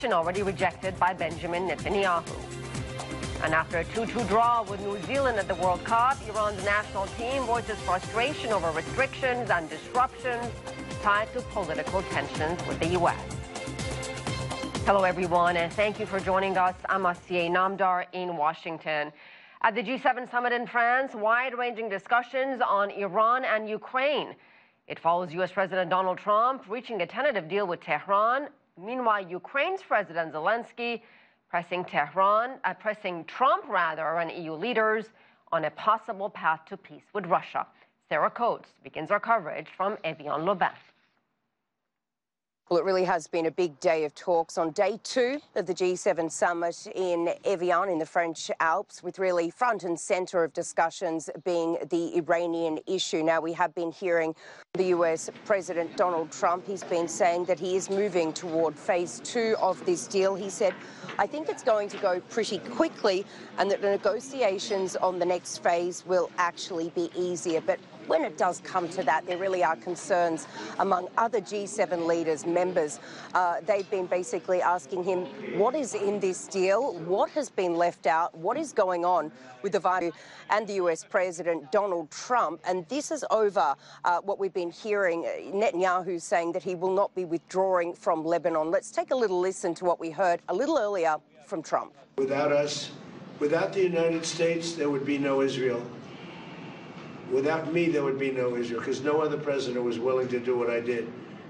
already rejected by Benjamin Netanyahu. And after a 2-2 draw with New Zealand at the World Cup, Iran's national team voices frustration over restrictions and disruptions tied to political tensions with the U.S. Hello, everyone, and thank you for joining us. I'm Asiye Namdar in Washington. At the G7 summit in France, wide-ranging discussions on Iran and Ukraine. It follows U.S. President Donald Trump reaching a tentative deal with Tehran. Meanwhile, Ukraine's President Zelensky pressing Trump and EU leaders on a possible path to peace with Russia. Sarah Coates begins our coverage from Evian-les-Bains. Well, it really has been a big day of talks on day 2 of the G7 summit in Evian in the French Alps, with really front and centre of discussions being the Iranian issue. Now, we have been hearing the US President Donald Trump. He's been saying that he is moving toward phase 2 of this deal. He said, I think it's going to go pretty quickly and that the negotiations on the next phase will actually be easier. But when it does come to that, there really are concerns among other G7 leaders, members. They've been basically asking him, what is in this deal? What has been left out? What is going on with the Vice and the US President Donald Trump? And this is over what we've been hearing, Netanyahu saying that he will not be withdrawing from Lebanon. Let's take a little listen to what we heard a little earlier from Trump. Without us, without the United States, there would be no Israel. Without me, there would be no Israel, because no other president was willing to do what I did.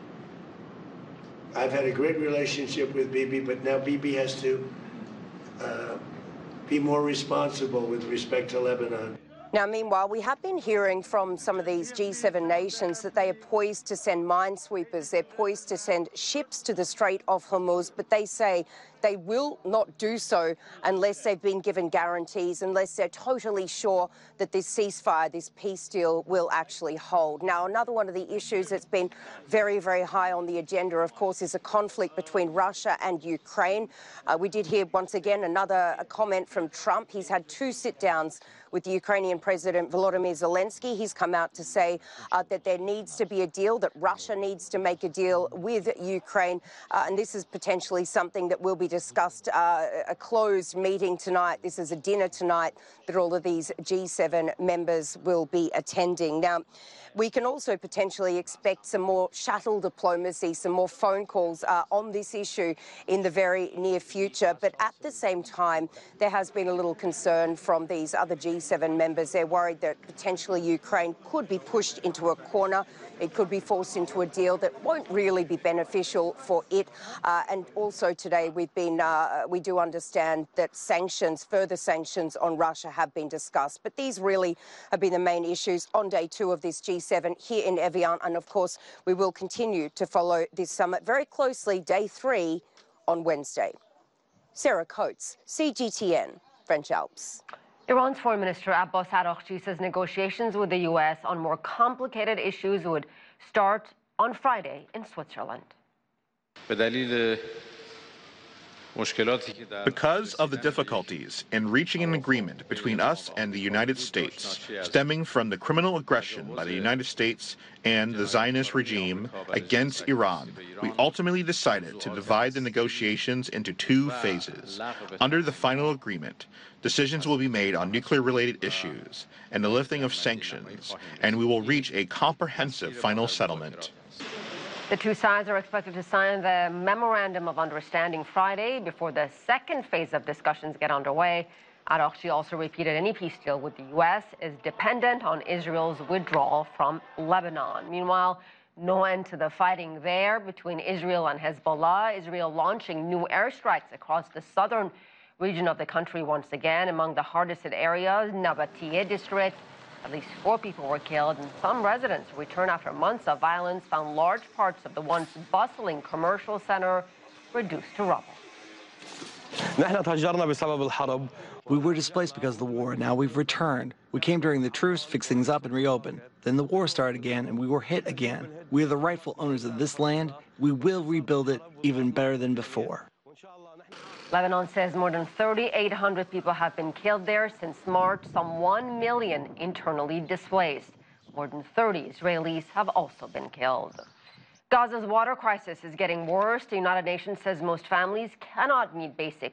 I've had a great relationship with Bibi, but now Bibi has to be more responsible with respect to Lebanon. Now, meanwhile, we have been hearing from some of these G7 nations that they are poised to send minesweepers. They're poised to send ships to the Strait of Hormuz, but they say they will not do so unless they've been given guarantees, unless they're totally sure that this ceasefire, this peace deal will actually hold. Now, another one of the issues that's been very, very high on the agenda, of course, is a conflict between Russia and Ukraine. We did hear once again another comment from Trump. He's had 2 sit-downs with the Ukrainian President Volodymyr Zelensky. He's come out to say that there needs to be a deal, that Russia needs to make a deal with Ukraine. And this is potentially something that will be discussed, a closed meeting tonight. This is a dinner tonight that all of these G7 members will be attending. Now, we can also potentially expect some more shuttle diplomacy, some more phone calls on this issue in the very near future. But at the same time, there has been a little concern from these other G7 members. They're worried that potentially Ukraine could be pushed into a corner. It could be forced into a deal that won't really be beneficial for it. And also today, we do understand that sanctions, further sanctions on Russia have been discussed. But these really have been the main issues on day 2 of this G7 here in Evian. And of course, we will continue to follow this summit very closely, day 3 on Wednesday. Sarah Coates, CGTN, French Alps. Iran's Foreign Minister Abbas Araghchi says negotiations with the U.S. on more complicated issues would start on Friday in Switzerland. Because of the difficulties in reaching an agreement between us and the United States, stemming from the criminal aggression by the United States and the Zionist regime against Iran, we ultimately decided to divide the negotiations into 2 phases. Under the final agreement, decisions will be made on nuclear-related issues and the lifting of sanctions, and we will reach a comprehensive final settlement. The 2 sides are expected to sign the Memorandum of Understanding Friday before the second phase of discussions get underway. Araghchi also repeated any peace deal with the U.S. is dependent on Israel's withdrawal from Lebanon. Meanwhile, no end to the fighting there between Israel and Hezbollah. Israel launching new airstrikes across the southern region of the country once again. Among the hardest-hit areas, Nabateeh district. At least 4 people were killed, and some residents who returned after months of violence found large parts of the once bustling commercial center reduced to rubble. We were displaced because of the war. Now we've returned. We came during the truce, fixed things up, and reopened. Then the war started again, and we were hit again. We are the rightful owners of this land. We will rebuild it even better than before. Lebanon says more than 3,800 people have been killed there since March, some 1 million internally displaced. More than 30 Israelis have also been killed. Gaza's water crisis is getting worse. The United Nations says most families cannot meet basic